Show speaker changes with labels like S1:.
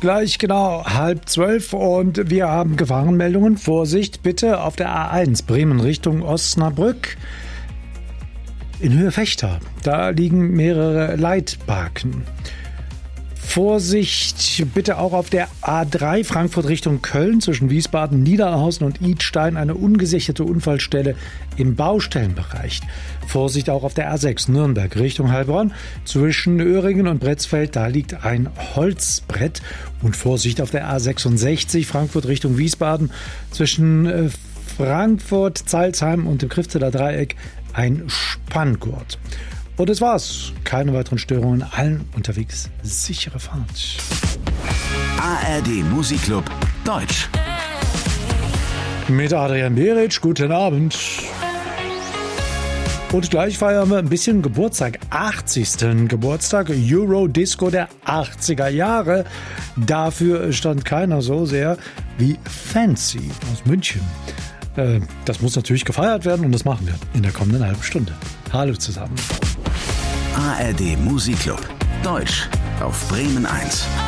S1: gleich genau 11:30 und wir haben Gefahrenmeldungen. Vorsicht bitte auf der A1 Bremen Richtung Osnabrück. In Höhe Vechta, da liegen mehrere Leitbalken. Vorsicht bitte auch auf der A3 Frankfurt Richtung Köln zwischen Wiesbaden, Niederhausen und Idstein, eine ungesicherte Unfallstelle im Baustellenbereich. Vorsicht auch auf der A6 Nürnberg Richtung Heilbronn zwischen Öhringen und Bretzfeld, da liegt ein Holzbrett. Und Vorsicht auf der A66 Frankfurt Richtung Wiesbaden zwischen Frankfurt, Zeilsheim und dem Krifteler Dreieck ein Spanngurt. Und das war's. Keine weiteren Störungen. Allen unterwegs sichere Fahrt.
S2: ARD Musikclub Deutsch.
S1: Mit Adrian Beric. Guten Abend. Und gleich feiern wir ein bisschen Geburtstag. 80. Geburtstag. Eurodisco der 80er Jahre. Dafür stand keiner so sehr wie Fancy aus München. Das muss natürlich gefeiert werden und das machen wir in der kommenden halben Stunde. Hallo zusammen.
S2: ARD Musikclub Deutsch auf Bremen 1.